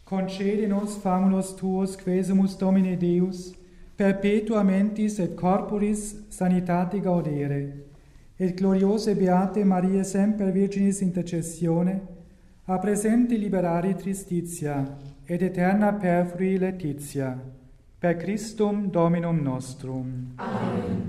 Concede nos famulus tuos, quesumus Domine Deus, perpetua mentis et corporis sanitate gaudere, et gloriose beate Mariae semper Virginis intercessione, a presente liberare tristitia, et eterna perfrui laetitia, per Christum Dominum nostrum. Amen.